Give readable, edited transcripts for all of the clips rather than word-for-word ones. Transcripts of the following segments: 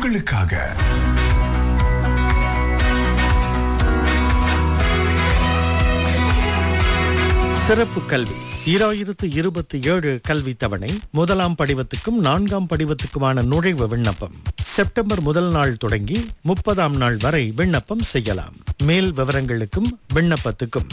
உங்களுக்காக. சிறப்பு கல்வி 2027 கல்வி தவணை முதலாம் படிவத்துக்கும் 4ஆம் படிவத்துக்குமான நுழைவு விண்ணப்பம் செப்டம்பர் 1 நாள் தொடங்கி 30ஆம் நாள் வரை விண்ணப்பம் செய்யலாம். மேல் விவரங்களுக்கும் விண்ணப்பத்துக்கும்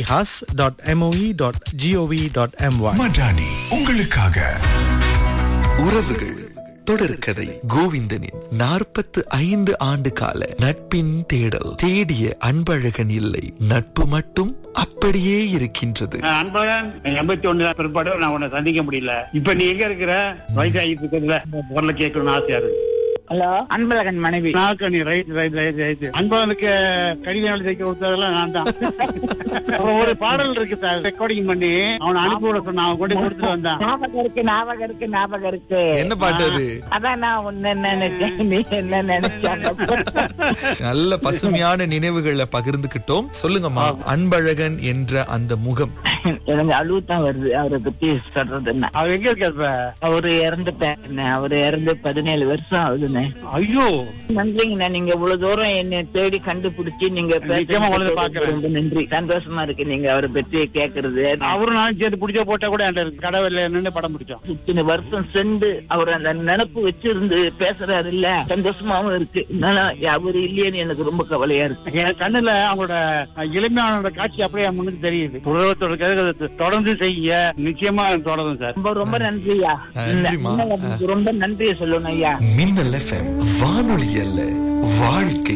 epihas.moe.gov.my. மடானி உங்களுக்காக. உறவுகள் தொடர்கதை கோவிந்தனின் 45 ஆண்டு கால நட்பின் தேடல். தேடிய அன்பழகன் இல்லை, நட்பு மட்டும் அப்படியே இருக்கின்றது. அன்பழகன் 81 பிற்பாடு நான் உன்னை சந்திக்க முடியல. இப்ப நீ எங்க இருக்கிற? வயசாகிட்டு இருக்கிறதுல பொருளை கேட்கணும்னு ஆசையா இருக்கு. ஹலோ, அன்பழகன் மனைவி. நாக்கணி ரைட். அன்பழகனுக்கு கடிதம் தைக்க கொடுத்ததெல்லாம் நான் தான். ஒரு பாடல் இருக்கு சார், ரெக்கார்டிங் பண்ணி அவனை அனுப்பி விட சொன்ன, அவன் கொண்டு கொடுத்துட்டு வந்தான். ஞாபகம் இருக்கு. என்ன பாட்டு அது? அதான் நான் உன்ன நினைச்சேன், நீ என்ன நினைச்சாங்க. நல்ல பசுமையான நினைவுகளை பகிர்ந்துகிட்டோம். சொல்லுங்கம்மா, அன்பழகன் என்ற அந்த முகம். எனக்கு அழுவுதான் வருது அவரை பத்தி சொல்றதுன்னா. அவன் எங்க இருக்க? அவரு இறந்துட்டேன். அவரு இறந்து 17 வருஷம் ஆகுதுண்ணே. ஐயோ, நன்றிங்கண்ணா, நீங்க இவ்வளவு தூரம் என்ன தேடி கண்டுபிடிச்சு நீங்க ரொம்ப நன்றி. சந்தோஷமா இருக்கு நீங்க அவரை பற்றி கேக்குறது. அவரும் நானும் சேர்ந்து பிடிச்ச போட்டா கூட கடவுள் நின்று படம் பிடிச்சோம். இத்தனை வருஷம் சென்று அவர் அந்த நினப்பு வச்சிருந்து பேசுறாரு இல்ல, சந்தோஷமாவும் இருக்கு. அவரு இல்லையேன்னு எனக்கு ரொம்ப கவலையா இருக்கு. என் கண்ணுல அவங்களோட இளமையான காட்சி அப்படியே முன்னுக்கு தெரியுது. உலகத்தோட தொடர்ந்து செய்ய நிச்சயமா தொடரும் சார். ரொம்ப ரொம்ப நன்றியா. ரொம்ப நன்றியை சொல்லணும் ஐயா. மின்னல் FM வானொலி அல்ல, வாழ்க்கை.